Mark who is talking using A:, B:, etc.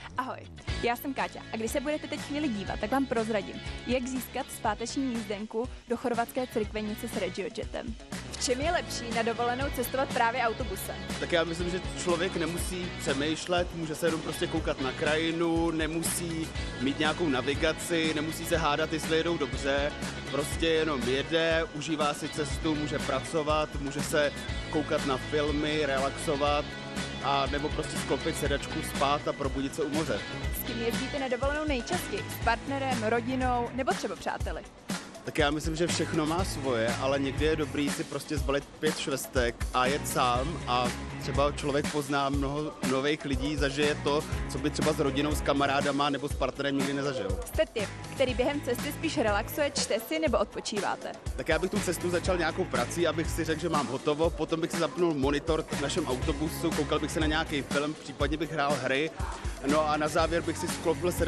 A: Ahoj, já jsem Káťa a když se budete teď chvíli dívat, tak vám prozradím, jak získat zpáteční jízdenku do chorvatské Crikvenice s RegioJetem. V čem je lepší na dovolenou cestovat právě autobusem?
B: Tak já myslím, že člověk nemusí přemýšlet, může se jenom prostě koukat na krajinu, nemusí mít nějakou navigaci, nemusí se hádat, jestli jedou dobře, prostě jenom jede, užívá si cestu, může pracovat, může se koukat na filmy, relaxovat, a nebo prostě sklopit sedačku, spát a probudit se u moře.
A: S kým jezdíte na dovolenou nejčastěji? S partnerem, rodinou nebo třeba přáteli?
B: Tak já myslím, že všechno má svoje, ale někdy je dobrý si prostě zbalit 5 švestek a jet sám a třeba člověk pozná mnoho nových lidí, zažije to, co by třeba s rodinou, s kamarádama nebo s partnerem nikdy nezažil.
A: Jste typ, který během cesty spíš relaxuje, čte si nebo odpočíváte?
B: Tak já bych tu cestu začal nějakou prací, abych si řekl, že mám hotovo, potom bych si zapnul monitor v našem autobusu, koukal bych se na nějaký film, případně bych hrál hry, no a na závěr bych si sklopil